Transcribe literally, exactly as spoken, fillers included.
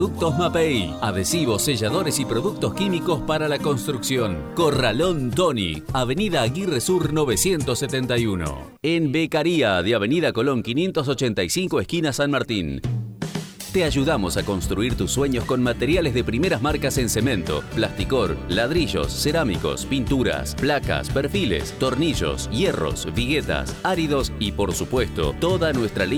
Productos Mapei, adhesivos, selladores y productos químicos para la construcción. Corralón Tony, Avenida Aguirre Sur novecientos setenta y uno. En Becaría de Avenida Colón quinientos ochenta y cinco, esquina San Martín. Te ayudamos a construir tus sueños con materiales de primeras marcas en cemento, plasticor, ladrillos, cerámicos, pinturas, placas, perfiles, tornillos, hierros, viguetas, áridos y por supuesto toda nuestra línea